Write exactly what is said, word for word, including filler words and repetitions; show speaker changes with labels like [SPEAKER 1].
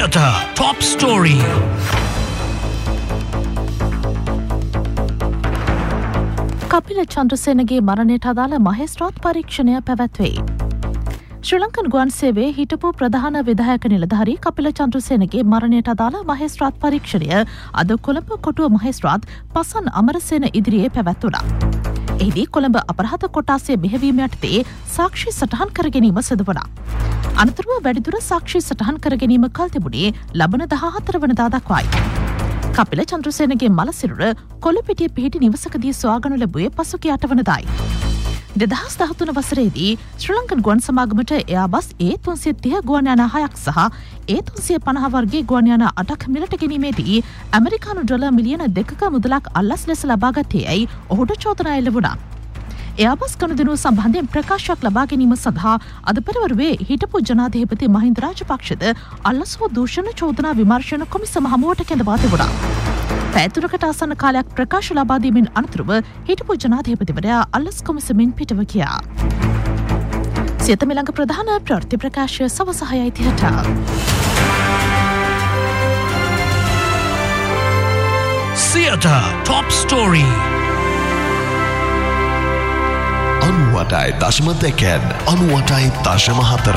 [SPEAKER 1] Theatre Top Story.
[SPEAKER 2] Kapila චන්ද්‍රසේනගේ මරණයට අදාළ මහේස්ත්‍රාත් පරීක්ෂණය පැවැත්වේ. ශ්‍රී Lankan ගුවන් සේවයේ හිටපු ප්‍රධාන විධායක නිලධාරී කපිල චන්ද්‍රසේනගේ මරණයට අදාළ මහේස්ත්‍රාත් පරීක්ෂණය අද කොළඹ කොටුව මහේස්ත්‍රාත් පසන් අමරසේන ඉදිරියේ පැවැත්වුණා. එහිදී කොළඹ අපරාධ කොටාසේ මෙහෙවීම යටතේ සාක්ෂි සටහන් කර ගැනීම සිදු වුණා. අනතුරුව වැඩිදුර සාක්ෂි සටහන් කර ගැනීම කල් තිබුණේ ලබන දහහතර වනදා දක්වායි. කපිල චන්ද්‍රසේනගේ මලසිරුර කොළපිටිය පිහිටි නිවසකදී සොයාගනු ලැබුවේ පසුගිය අටවනදායි. දෙදහස් දහතුන වසරේදී ශ්‍රී ලංකන් ගුවන් සමාගමට එයාබස් ඒ තුන්සිය තිහ ගුවන් යාන හයක් සහ ඒ තුන්සිය පනහ වර්ගයේ ගුවන් යාන අටක් මිලට ගැනීමේදී ඇමරිකානු ඩොලර් මිලියන දෙකක මුදලක් අල්ලස් ලෙස ලබාගත්තේ ඇයි ඔහුට චෝදනා එල්ල වුණා. එයාබස් ගනුදෙනුව සම්බන්ධයෙන් ප්‍රකාශයක් ලබා ගැනීම සඳහා අද පෙරවරුවේ හිටපු ජනාධිපති මහින්ද රාජපක්ෂද අල්ලස් හෝ දූෂණ චෝදනා විමර්ශන කොමිසම හමුවට කැඳවා තිබුණා. පැතුරකට ආසන්න කාලයක් ප්‍රකාශ ලබා දීමෙන් අනතුරුව හිටපු ජනාධිපතිවරයා අල්ලස් කොමිසමෙන් පිටව ගියා. සියත මිළඟ ප්‍රධාන ප්‍රවෘත්ති ප්‍රකාශය සවස හයයි තිහට.
[SPEAKER 1] Theatre Top Story.
[SPEAKER 3] අනුවටයි දශම දෙකෙන් අනුවටයි දශම හතර.